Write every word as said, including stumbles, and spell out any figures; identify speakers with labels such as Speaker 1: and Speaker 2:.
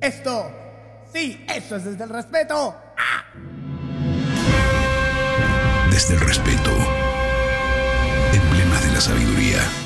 Speaker 1: esto. Sí, eso es desde el respeto. ¡Ah!
Speaker 2: Desde el respeto, emblema de la sabiduría.